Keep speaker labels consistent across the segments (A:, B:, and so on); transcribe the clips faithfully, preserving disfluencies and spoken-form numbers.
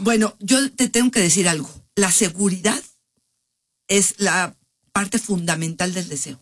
A: Bueno, yo te tengo que decir algo. La seguridad es la parte fundamental del deseo.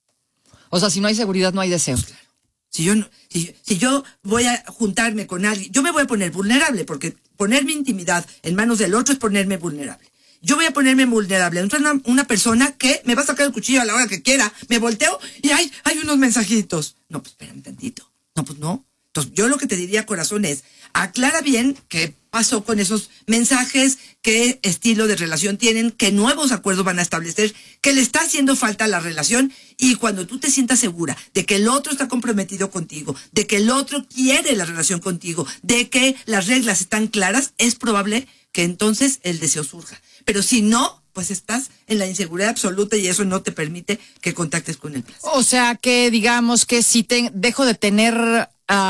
B: O sea, si no hay seguridad, no hay deseo.
A: Pues claro. Si yo, no, si, si yo voy a juntarme con alguien, yo me voy a poner vulnerable, porque poner mi intimidad en manos del otro es ponerme vulnerable. Yo voy a ponerme vulnerable ante una, una persona que me va a sacar el cuchillo a la hora que quiera, me volteo y hay, hay unos mensajitos. No, pues espérame tantito. No, pues no. Entonces, yo lo que te diría, corazón, es aclara bien qué pasó con esos mensajes, qué estilo de relación tienen, qué nuevos acuerdos van a establecer, qué le está haciendo falta a la relación, y cuando tú te sientas segura de que el otro está comprometido contigo, de que el otro quiere la relación contigo, de que las reglas están claras, es probable que entonces el deseo surja. Pero si no, pues estás en la inseguridad absoluta y eso no te permite que contactes con el placer.
B: O sea que digamos que si te, dejo de tener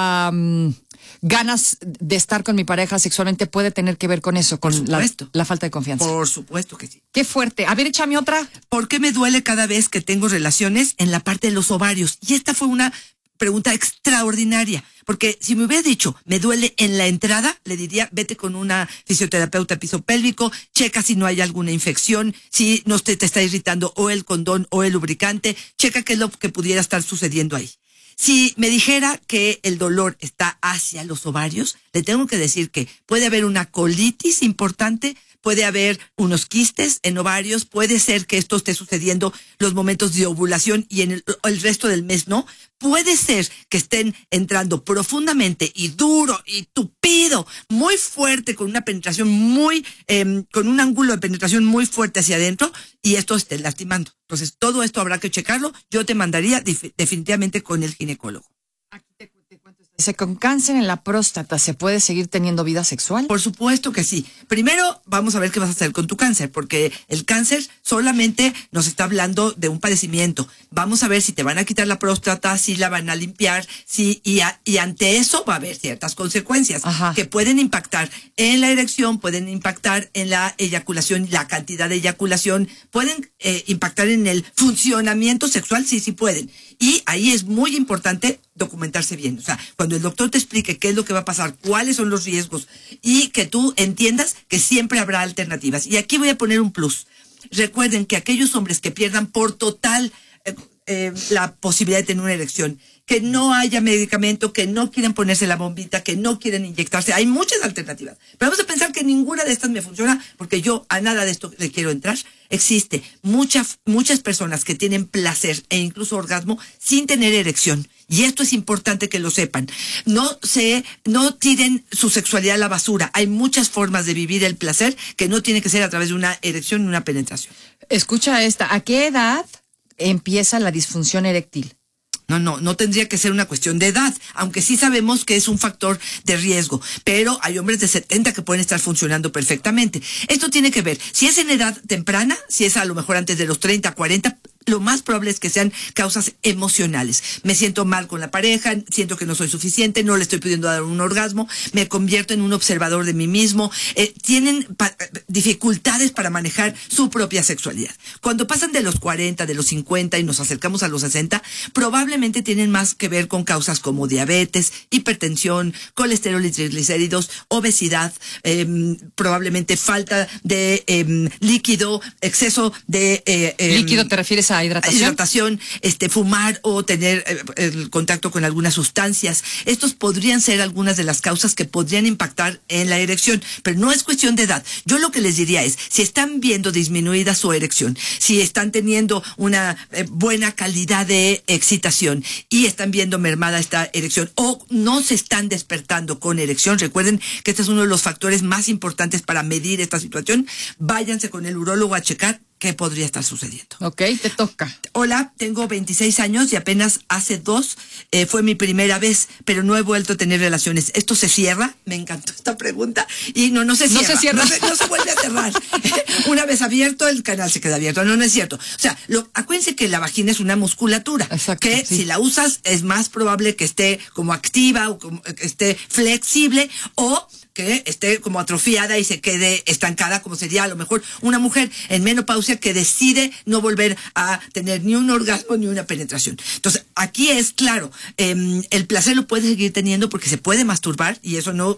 B: um, ganas de estar con mi pareja sexualmente, puede tener que ver con eso, con la, la falta de confianza.
A: Por supuesto que sí.
B: Qué fuerte. A ver, échame otra.
A: ¿Por qué me duele cada vez que tengo relaciones en la parte de los ovarios? Y esta fue una pregunta extraordinaria, porque si me hubiera dicho, me duele en la entrada, le diría, vete con una fisioterapeuta piso pélvico, checa si no hay alguna infección, si no te, te está irritando o el condón o el lubricante, checa qué es lo que pudiera estar sucediendo ahí. Si me dijera que el dolor está hacia los ovarios, le tengo que decir que puede haber una colitis importante, puede haber unos quistes en ovarios, puede ser que esto esté sucediendo los momentos de ovulación y en el, el resto del mes no. Puede ser que estén entrando profundamente y duro y tupido, muy fuerte, con una penetración muy, eh, con un ángulo de penetración muy fuerte hacia adentro, y esto esté lastimando. Entonces, todo esto habrá que checarlo. Yo te mandaría dif- definitivamente con el ginecólogo.
B: Aquí te, te cuento. Dice, ¿con cáncer en la próstata se puede seguir teniendo vida sexual?
A: Por supuesto que sí. Primero vamos a ver qué vas a hacer con tu cáncer, porque el cáncer solamente nos está hablando de un padecimiento. Vamos a ver si te van a quitar la próstata, si la van a limpiar, si y, a, y ante eso va a haber ciertas consecuencias.
B: Ajá.
A: Que pueden impactar en la erección, pueden impactar en la eyaculación, la cantidad de eyaculación, pueden eh, impactar en el funcionamiento sexual, sí, sí pueden. Y ahí es muy importante documentarse bien. O sea, cuando el doctor te explique qué es lo que va a pasar, cuáles son los riesgos, y que tú entiendas que siempre habrá alternativas. Y aquí voy a poner un plus. Recuerden que aquellos hombres que pierdan por total eh, eh, la posibilidad de tener una erección, que no haya medicamento, que no quieren ponerse la bombita, que no quieren inyectarse, hay muchas alternativas. Pero vamos a pensar que ninguna de estas me funciona, porque yo a nada de esto le quiero entrar. Existe muchas, muchas personas que tienen placer e incluso orgasmo sin tener erección. Y esto es importante que lo sepan. No se, no tiren su sexualidad a la basura. Hay muchas formas de vivir el placer que no tiene que ser a través de una erección y una penetración.
B: Escucha esta. ¿A qué edad empieza la disfunción eréctil?
A: No, no, no tendría que ser una cuestión de edad, aunque sí sabemos que es un factor de riesgo, pero hay hombres de setenta que pueden estar funcionando perfectamente. Esto tiene que ver, si es en edad temprana, si es a lo mejor antes de los treinta, cuarenta, lo más probable es que sean causas emocionales. Me siento mal con la pareja, siento que no soy suficiente, no le estoy pudiendo dar un orgasmo, me convierto en un observador de mí mismo, eh, tienen pa- dificultades para manejar su propia sexualidad. Cuando pasan de los cuarenta, de los cincuenta y nos acercamos a los sesenta, probablemente tienen más que ver con causas como diabetes, hipertensión, colesterol y triglicéridos, obesidad, eh, probablemente falta de eh, líquido, exceso de... Eh, eh,
B: ¿Líquido te refieres a hidratación?
A: Hidratación, este, fumar o tener eh, el contacto con algunas sustancias. Estos podrían ser algunas de las causas que podrían impactar en la erección, pero no es cuestión de edad. Yo lo que les diría es, si están viendo disminuida su erección, si están teniendo una eh, buena calidad de excitación y están viendo mermada esta erección o no se están despertando con erección, recuerden que este es uno de los factores más importantes para medir esta situación, váyanse con el urólogo a checar qué podría estar sucediendo.
B: Ok, te toca.
A: Hola, tengo veintiséis años y apenas hace dos eh, fue mi primera vez, pero no he vuelto a tener relaciones. ¿Esto se cierra? Me encantó esta pregunta. Y no, no se cierra.
B: No se cierra.
A: No se, no se vuelve a cerrar. Una vez abierto, el canal se queda abierto. No, no es cierto. O sea, lo, acuérdense que la vagina es una musculatura.
B: Exacto,
A: que
B: sí.
A: Si la usas es más probable que esté como activa o como, que esté flexible o que esté como atrofiada y se quede estancada, como sería a lo mejor una mujer en menopausia que decide no volver a tener ni un orgasmo ni una penetración. Entonces, aquí es claro, eh, el placer lo puede seguir teniendo porque se puede masturbar y eso no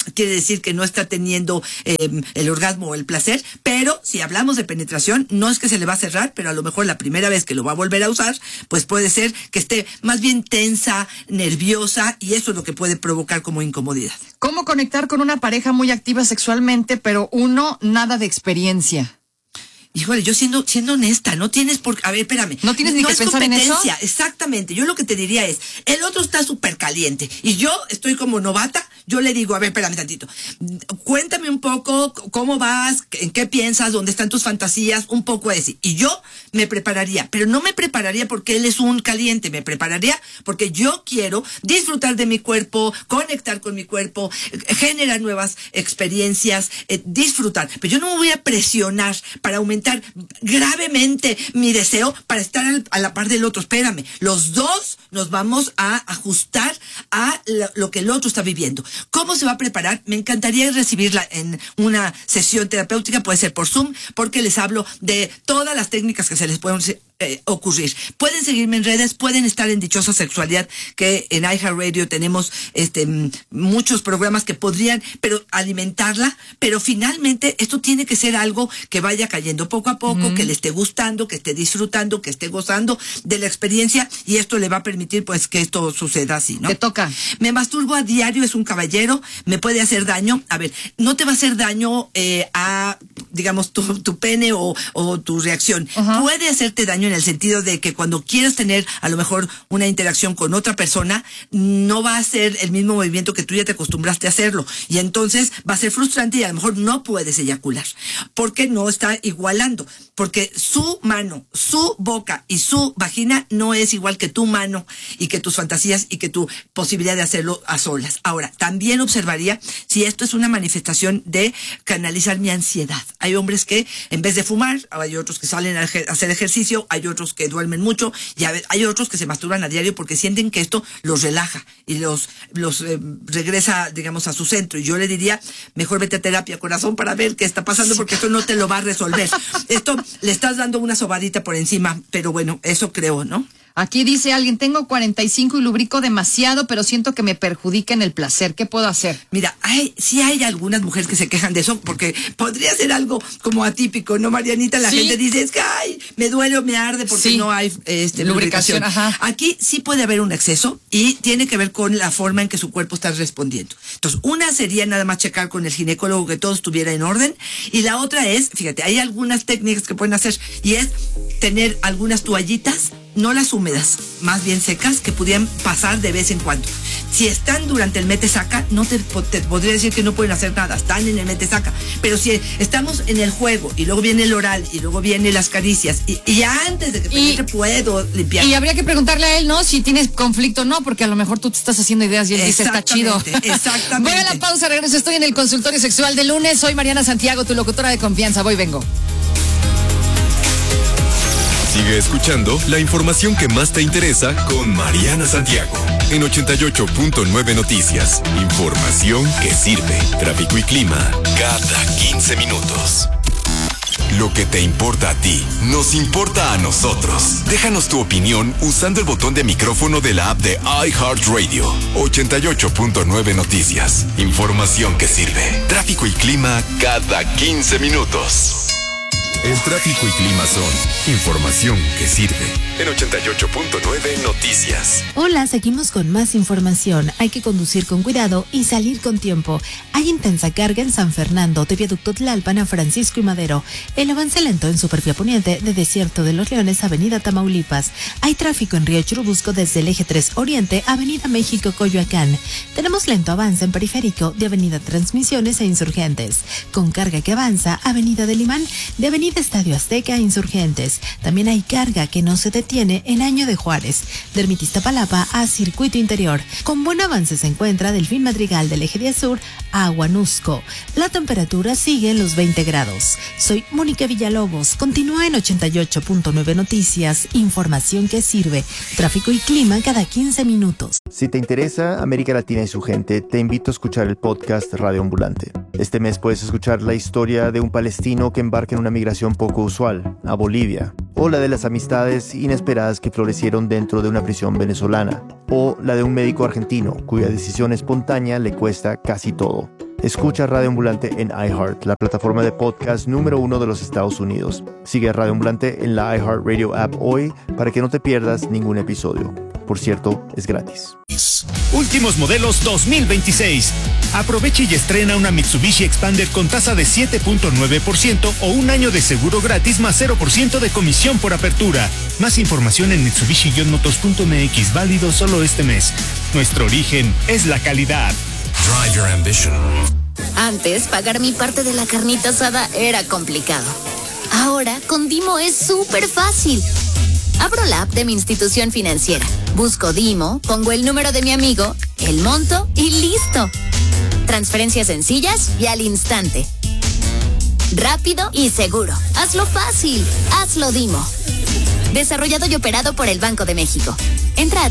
A: quiere decir que no está teniendo eh, el orgasmo o el placer, pero si hablamos de penetración, no es que se le va a cerrar, pero a lo mejor la primera vez que lo va a volver a usar, pues puede ser que esté más bien tensa, nerviosa, y eso es lo que puede provocar como incomodidad.
B: ¿Cómo conectar con una pareja muy activa sexualmente, pero uno nada de experiencia?
A: Híjole, yo siendo siendo honesta, no tienes por... A ver, espérame.
B: ¿No tienes ni
A: no
B: que
A: es
B: pensar en eso?
A: Exactamente. Yo lo que te diría es, el otro está súper caliente y yo estoy como novata, yo le digo, a ver, espérame tantito. Cuéntame un poco cómo vas, en qué piensas, dónde están tus fantasías, un poco así. Y yo me prepararía, pero no me prepararía porque él es un caliente, me prepararía porque yo quiero disfrutar de mi cuerpo, conectar con mi cuerpo, generar nuevas experiencias, eh, disfrutar. Pero yo no me voy a presionar para aumentar gravemente mi deseo para estar al, a la par del otro. Espérame, los dos nos vamos a ajustar a lo, lo que el otro está viviendo. ¿Cómo se va a preparar? Me encantaría recibirla en una sesión terapéutica, puede ser por Zoom, porque les hablo de todas las técnicas que se les pueden eh, ocurrir. Pueden seguirme en redes, pueden estar en Dichosa Sexualidad, que en iHeartRadio tenemos este muchos programas que podrían, pero alimentarla, pero finalmente esto tiene que ser algo que vaya cayendo poco a poco, mm. que le esté gustando, que esté disfrutando, que esté gozando de la experiencia, y esto le va a permitir pues que esto suceda así, ¿no?
B: Te toca.
A: Me masturbo a diario, es un caballero, me puede hacer daño. A ver, no te va a hacer daño eh, a, digamos, tu, tu pene o, o tu reacción. Uh-huh. Puede hacerte daño en el sentido de que cuando quieras tener a lo mejor una interacción con otra persona, no va a ser el mismo movimiento que tú ya te acostumbraste a hacerlo, y entonces va a ser frustrante y a lo mejor no puedes eyacular porque no está igualando, porque su mano, su boca y su vagina no es igual que tu mano y que tus fantasías y que tu posibilidad de hacerlo a solas. Ahora, también observaría si esto es una manifestación de canalizar mi ansiedad. Hay hombres que en vez de fumar, hay otros que salen a hacer ejercicio, hay otros que duermen mucho, y hay otros que se masturban a diario porque sienten que esto los relaja y los, los eh, regresa, digamos, a su centro. Y yo le diría, mejor vete a terapia, corazón, para ver qué está pasando, porque esto no te lo va a resolver. Esto le estás dando una sobadita por encima, pero bueno, eso creo, ¿no?
B: Aquí dice alguien, tengo cuarenta y cinco y lubrico demasiado, pero siento que me perjudica en el placer. ¿Qué puedo hacer?
A: Mira, hay, sí hay algunas mujeres que se quejan de eso, porque podría ser algo como atípico, ¿no, Marianita? La sí. gente dice, es que, ay, me duele o me arde porque sí. no hay este, lubricación. lubricación. Ajá. Aquí sí puede haber un exceso y tiene que ver con la forma en que su cuerpo está respondiendo. Entonces, una sería nada más checar con el ginecólogo que todo estuviera en orden, y la otra es, fíjate, hay algunas técnicas que pueden hacer, y es tener algunas toallitas, no las húmedas, más bien secas, que pudieran pasar de vez en cuando. Si están durante el mete-saca, no te, te podría decir que no pueden hacer nada, están en el mete-saca. Pero si estamos en el juego, y luego viene el oral, y luego vienen las caricias, y, y antes de que penetre puedo limpiar.
B: Y habría que preguntarle a él, ¿no? Si tienes conflicto o no, porque a lo mejor tú te estás haciendo ideas y él dice, está chido.
A: Exactamente.
B: Voy a la pausa, regreso, estoy en el consultorio sexual de lunes. Soy Mariana Santiago, tu locutora de confianza. Voy, vengo.
C: Sigue escuchando la información que más te interesa con Mariana Santiago en ochenta y ocho punto nueve Noticias. Información que sirve. Tráfico y clima cada quince minutos. Lo que te importa a ti, nos importa a nosotros. Déjanos tu opinión usando el botón de micrófono de la app de iHeartRadio. ochenta y ocho punto nueve Noticias. Información que sirve. Tráfico y clima cada quince minutos. El tráfico y clima son información que sirve. En ochenta y ocho punto nueve Noticias.
D: Hola, seguimos con más información. Hay que conducir con cuidado y salir con tiempo. Hay intensa carga en San Fernando, de Viaducto Tlalpan a Francisco y Madero. El avance lento en Supervía Poniente, de Desierto de los Leones, Avenida Tamaulipas. Hay tráfico en Río Churubusco desde el eje tres Oriente, Avenida México, Coyoacán. Tenemos lento avance en Periférico, de Avenida Transmisiones a Insurgentes. Con carga que avanza, Avenida del Imán, de Avenida Estadio Azteca a Insurgentes. También hay carga que no se detiene en Año de Juárez, de Ermita Iztapalapa a Circuito Interior. Con buen avance se encuentra Delfín Madrigal del eje diez Sur a Aguanusco. La temperatura sigue en los veinte grados. Soy Mónica Villalobos. Continúa en ochenta y ocho punto nueve Noticias. Información que sirve. Tráfico y clima cada quince minutos.
E: Si te interesa América Latina y su gente, te invito a escuchar el podcast Radio Ambulante. Este mes puedes escuchar la historia de un palestino que embarca en una migración poco usual, a Bolivia, o la de las amistades inesperadas que florecieron dentro de una prisión venezolana, o la de un médico argentino cuya decisión espontánea le cuesta casi todo. Escucha Radio Ambulante en iHeart, la plataforma de podcast número uno de los Estados Unidos. Sigue a Radio Ambulante en la iHeartRadio app hoy para que no te pierdas ningún episodio. Por cierto, es gratis.
F: Últimos modelos dos mil veintiséis. Aprovecha y estrena una Mitsubishi Expander con tasa de siete punto nueve por ciento o un año de seguro gratis más cero por ciento de comisión por apertura. Más información en mitsubishi motos punto m x, válido solo este mes. Nuestro origen es la calidad.
G: Drive your ambition.
H: Antes, pagar mi parte de la carnita asada era complicado. Ahora, con Dimo es súper fácil. Abro la app de mi institución financiera, busco Dimo, pongo el número de mi amigo, el monto y listo. Transferencias sencillas y al instante. Rápido y seguro. Hazlo fácil. Hazlo Dimo. Desarrollado y operado por el Banco de México. Entra a